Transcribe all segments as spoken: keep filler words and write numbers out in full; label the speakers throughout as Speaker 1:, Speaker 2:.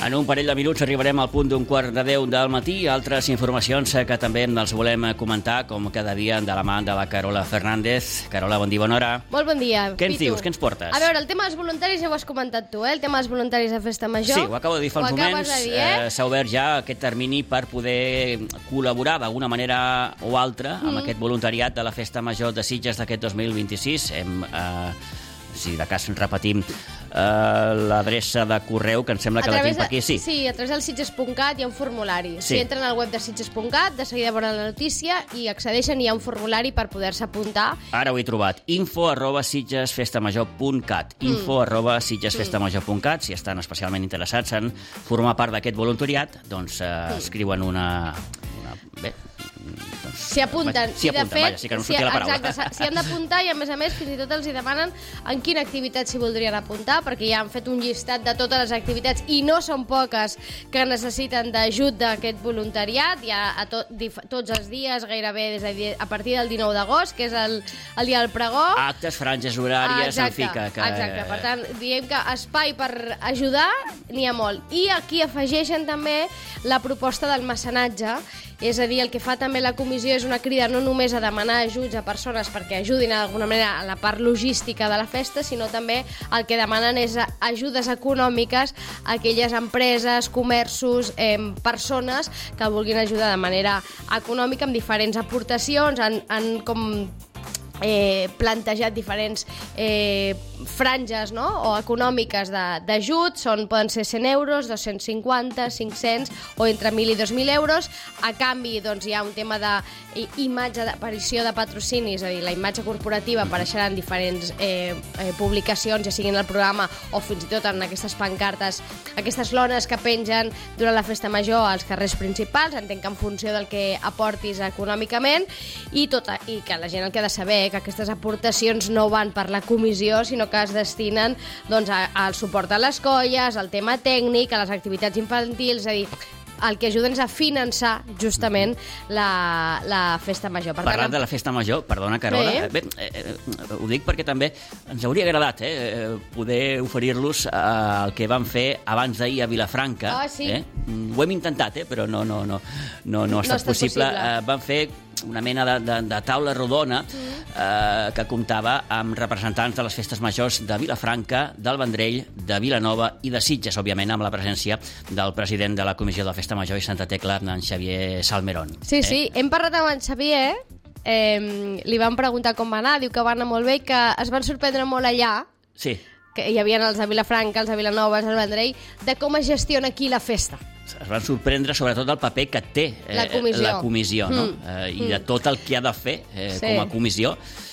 Speaker 1: En un parell de minuts arribarem al punt d'un quart de deu del matí. Altres informacions que també els volem comentar, com cada dia, de la mà de la Carola Fernández. Carola, bon dia, bona hora.
Speaker 2: Molt bon dia.
Speaker 1: Què ens dius? Què ens portes?
Speaker 2: A veure, el tema dels voluntaris ja ho has comentat tu, eh? El tema dels voluntaris de Festa Major.
Speaker 1: Sí, ho acabo de dir fa uns moments.
Speaker 2: De dir, eh?
Speaker 1: eh, S'ha obert ja aquest termini per poder col·laborar d'alguna manera o altra amb mm. aquest voluntariat de la Festa Major de Sitges d'aquest dos mil vint-i-sis. Hem... Eh, si de cas repetim uh, l'adreça de correu, que em sembla que la tinc per aquí. Sí,
Speaker 2: sí, a través del sitges punt cat hi ha un formulari.
Speaker 1: Sí.
Speaker 2: Si entren al web de sitges punt cat, de seguida veuran la notícia i accedeixen, hi ha un formulari per poder-se apuntar.
Speaker 1: Ara ho he trobat. info arroba sitgesfestamajor punt cat. Info mm. arroba sitgesfestamajor punt cat. Si estan especialment interessats en formar part d'aquest voluntariat, doncs uh, mm. escriuen una... una bé, doncs,
Speaker 2: s'hi apunten.
Speaker 1: S'hi apunten,
Speaker 2: fet,
Speaker 1: vaja, sí que no sortia la paraula.
Speaker 2: Exacte, s'hi han d'apuntar i, a més a més, fins i tot els hi demanen en quina activitat s'hi voldrien apuntar, perquè ja han fet un llistat de totes les activitats, i no són poques, que necessiten d'ajut d'aquest voluntariat, ja a to, dif, tots els dies, gairebé des de, a partir del dinou d'agost, que és el, el dia del pregó.
Speaker 1: Actes, franges horàries,
Speaker 2: exacte,
Speaker 1: en fi, que... que...
Speaker 2: Exacte, per tant, diem que espai per ajudar n'hi ha molt. I aquí afegeixen també la proposta del mecenatge, és a dir, el que fa també la comissió és una crida no només a demanar ajuts a persones perquè ajudin d'alguna manera a la part logística de la festa, sinó també el que demanen és ajudes econòmiques a aquelles empreses, comerços, eh, persones que vulguin ajudar de manera econòmica amb diferents aportacions, en, en com... Eh, plantejat diferents eh, franges, no? O econòmiques d'ajut, són, poden ser cent euros, dos-cents cinquanta, cinc-cents o entre mil i dos mil euros. A canvi, doncs, hi ha un tema d'imatge d'aparició de patrocinis, és a dir, la imatge corporativa apareixerà en diferents eh, eh, publicacions, ja siguin al programa o fins i tot en aquestes pancartes, aquestes lones que pengen durant la Festa Major als carrers principals. Entenc que en funció del que aportis econòmicament, i, tot, i que la gent el que ha de saber que aquestes aportacions no van per la comissió, sinó que es destinen doncs, a, al suport a les colles, al tema tècnic, a les activitats infantils, és a dir, el que ajuden és a finançar justament la, la Festa Major. Per
Speaker 1: Parlant
Speaker 2: tant,
Speaker 1: de la Festa Major, perdona, Carola,
Speaker 2: sí.
Speaker 1: bé, eh, ho dic perquè també ens hauria agradat eh, poder oferir-los eh, el que van fer abans d'ahir a Vilafranca.
Speaker 2: Ah, sí.
Speaker 1: Eh? Ho hem intentat, eh, però no, no, no, no, no ha estat, no possible. possible. Eh, van fer una mena de, de, de taula rodona mm. eh, que comptava amb representants de les festes majors de Vilafranca, del Vendrell, de Vilanova i de Sitges, òbviament amb la presència del president de la Comissió de la Festa Major i Santa Tecla, en Xavier Salmerón.
Speaker 2: Sí,
Speaker 1: eh?
Speaker 2: sí, hem parlat amb en Xavier, eh, li vam preguntar com va anar, diu que va anar molt bé, que es van sorprendre molt allà,
Speaker 1: sí.
Speaker 2: que hi havia els de Vilafranca, els de Vilanova, els del Vendrell, de com es gestiona aquí la festa.
Speaker 1: Es van sorprendre sobretot del paper que té eh,
Speaker 2: la comissió,
Speaker 1: la comissió no?
Speaker 2: mm.
Speaker 1: eh, i de tot el que ha de fer eh,
Speaker 2: sí.
Speaker 1: com a comissió,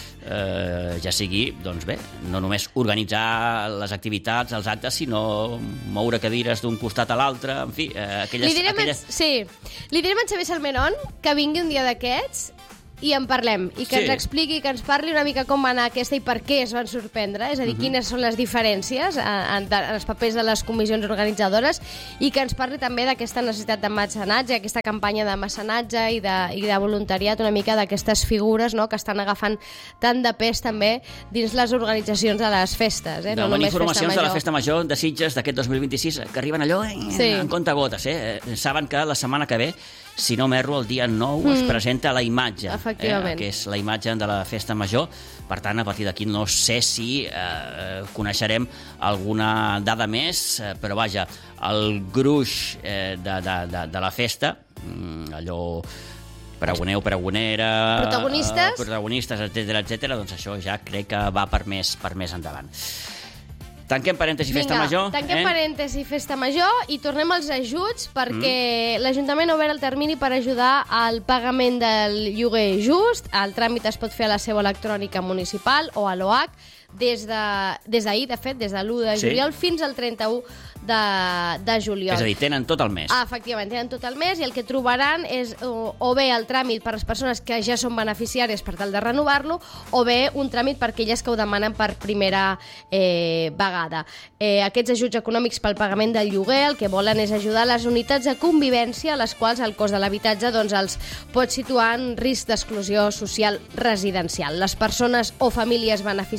Speaker 1: eh, ja sigui, doncs bé, no només organitzar les activitats, els actes, sinó moure cadires d'un costat a l'altre, en fi, eh, aquelles...
Speaker 2: Li direm,
Speaker 1: aquelles...
Speaker 2: En, sí, li direm a Xavier Salmerón que vingui un dia d'aquests i en parlem, i que sí. ens expliqui, que ens parli una mica com va anar aquesta i per què es van sorprendre, és a dir, uh-huh. quines són les diferències en, en, en els papers de les comissions organitzadores, i que ens parli també d'aquesta necessitat de mecenatge, aquesta campanya de mecenatge i de, i de voluntariat, una mica d'aquestes figures, no?, que estan agafant tant de pes també dins les organitzacions de les festes. Eh? No
Speaker 1: Demanem
Speaker 2: només
Speaker 1: informacions
Speaker 2: festa
Speaker 1: de la Festa Major de Sitges d'aquest dos mil vint-i-sis, que arriben allò eh,
Speaker 2: sí.
Speaker 1: en comptagotes. Eh? Saben que la setmana que ve, si no m'erro, el dia nou mm. es presenta la imatge, eh, que és la imatge de la Festa Major. Per tant, a partir d'aquí no sé si eh, coneixerem alguna dada més, eh, però vaja, el gruix eh, de, de, de, de la festa, mm, allò pregoneu, pregonera...
Speaker 2: Protagonistes.
Speaker 1: Eh, protagonistes, etcètera, etcètera, doncs això ja crec que va per més, per més endavant. Tanquem parèntesi Festa
Speaker 2: Vinga,
Speaker 1: Major.
Speaker 2: tanquem
Speaker 1: eh?
Speaker 2: parèntesi Festa Major i tornem als ajuts, perquè mm. l'Ajuntament ha obert el termini per ajudar al pagament del lloguer just. El tràmit es pot fer a la seu electrònica municipal o a l'O H des d'ahir, de, de fet, des de l'u de
Speaker 1: sí.
Speaker 2: juliol fins al trenta-u de, de juliol.
Speaker 1: És a dir, tenen tot el mes.
Speaker 2: Ah, efectivament, tenen tot el mes, i el que trobaran és o, o bé el tràmit per les persones que ja són beneficiàries per tal de renovar-lo, o bé un tràmit per aquelles que ho demanen per primera eh, vegada. Eh, aquests ajuts econòmics pel pagament del lloguer el que volen és ajudar les unitats de convivència a les quals el cost de l'habitatge doncs, els pot situar en risc d'exclusió social residencial. Les persones o famílies beneficiàries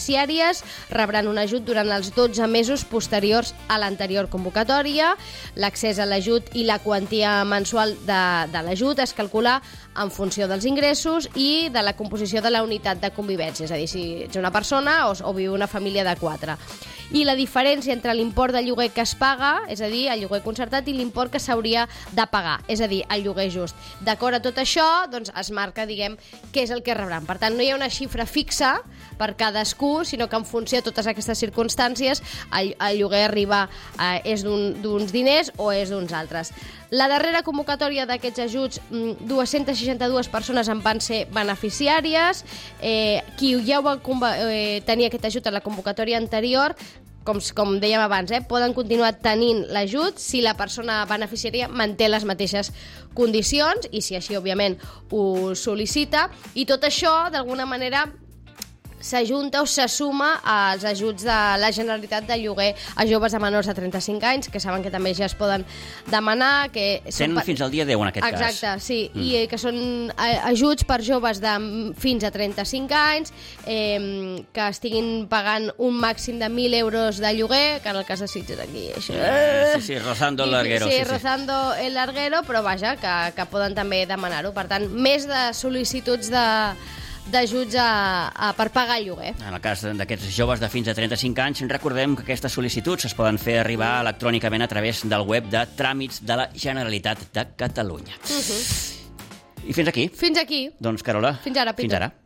Speaker 2: famílies rebran un ajut durant els dotze mesos posteriors a l'anterior convocatòria. L'accés a l'ajut i la quantia mensual de, de l'ajut es calcula en funció dels ingressos i de la composició de la unitat de convivència, és a dir, si ets una persona o, o viu una família de quatre. I la diferència entre l'import de lloguer que es paga, és a dir, el lloguer concertat, i l'import que s'hauria de pagar, és a dir, el lloguer just. D'acord a tot això, doncs es marca, diguem, què és el que rebran. Per tant, no hi ha una xifra fixa per cadascú, sinó que en funció de totes aquestes circumstàncies el, el lloguer arriba, eh, és d'uns diners o és d'uns altres. La darrera convocatòria d'aquests ajuts, dues-centes seixanta-dues persones en van ser beneficiàries. Eh, qui ja va eh, tenir aquest ajut a la convocatòria anterior, com, com dèiem abans, eh, poden continuar tenint l'ajut si la persona beneficiària manté les mateixes condicions i si així, òbviament, ho sol·licita. I tot això, d'alguna manera, s'ajunta o se suma als ajuts de la Generalitat de lloguer a joves de menors de trenta-cinc anys, que saben que també ja es poden demanar. Que
Speaker 1: Tenen
Speaker 2: són...
Speaker 1: fins al dia deu, en aquest
Speaker 2: Exacte,
Speaker 1: cas.
Speaker 2: Exacte, sí, mm. i que són ajuts per joves de fins a trenta-cinc anys, eh, que estiguin pagant un màxim de mil euros de lloguer, que en el cas de Sitges aquí... Això...
Speaker 1: Sí, sí, rozando el larguero.
Speaker 2: Sí,
Speaker 1: sí,
Speaker 2: sí, rozando el larguero, però vaja, que, que poden també demanar-ho. Per tant, més de sol·licituds de d'ajuts a, a, per pagar el lloguer.
Speaker 1: En el cas d'aquests joves de fins a trenta-cinc anys, recordem que aquestes sol·licituds es poden fer arribar electrònicament a través del web de Tràmits de la Generalitat de Catalunya. Uh-huh. I fins aquí.
Speaker 2: Fins aquí.
Speaker 1: Doncs, Carola,
Speaker 2: fins ara, Pitu.
Speaker 1: Fins ara.